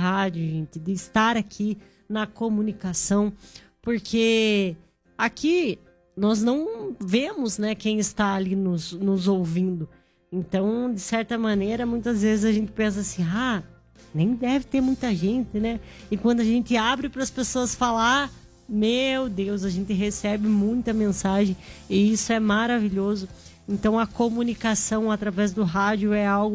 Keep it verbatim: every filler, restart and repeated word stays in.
rádio, gente, de estar aqui na comunicação, porque aqui nós não vemos, né, quem está ali nos, nos ouvindo. Então, de certa maneira, muitas vezes a gente pensa assim, ah, nem deve ter muita gente, né? E quando a gente abre para as pessoas falar, meu Deus, a gente recebe muita mensagem e isso é maravilhoso. Então, a comunicação através do rádio é algo